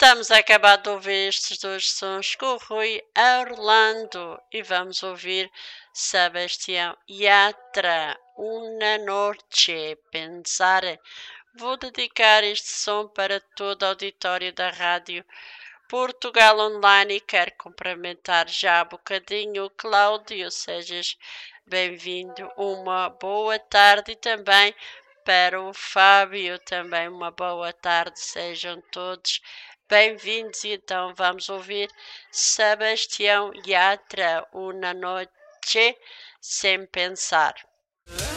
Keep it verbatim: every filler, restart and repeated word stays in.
Estamos a acabar de ouvir estes dois sons com o Rui Orlando e vamos ouvir Sebastião Yatra, Una Noche, Pensar. Vou dedicar este som para todo o auditório da rádio Portugal Online e quero cumprimentar já há bocadinho o Cláudio, sejas bem-vindo, uma boa tarde e também para o Fábio, também uma boa tarde, sejam todos bem-vindos. E então vamos ouvir Sebastião Yatra, Una Noche, sem pensar.